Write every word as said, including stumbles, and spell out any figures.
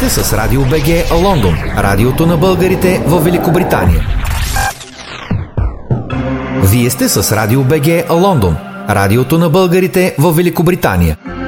сте с Радио БГ Лондон, радиото на българите в Великобритания. Вие сте с Радио БГ Лондон, радиото на българите в Великобритания.